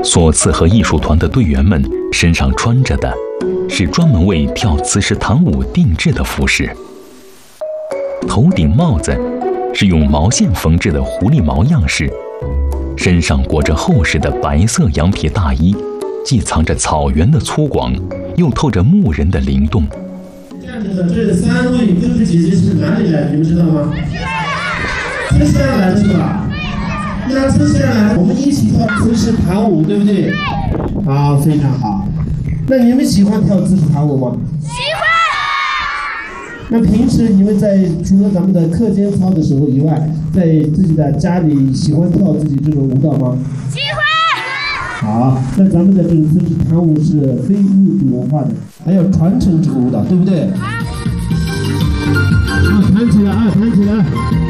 所赐和艺术团的队员们身上穿着的是专门为跳慈氏唐舞定制的服饰，头顶帽子是用毛线缝制的狐狸毛样式，身上裹着厚实的白色羊皮大衣，既藏着草原的粗犷，又透着牧人的灵动。 这3位哥哥姐姐是哪里来？你们知道吗？村西安来的是吧？那村西安来，我们一起跳慈氏唐舞，对不对？好，非常好。那你们喜欢跳慈氏唐舞吗？喜欢。那平时你们在除了咱们的课间操的时候以外，在自己的家里喜欢跳自己这种舞蹈吗？喜欢。好，那咱们的这个慈氏唐舞是非物质文化的，还要传承这个舞蹈，对不对？好，弹起来啊，弹起来。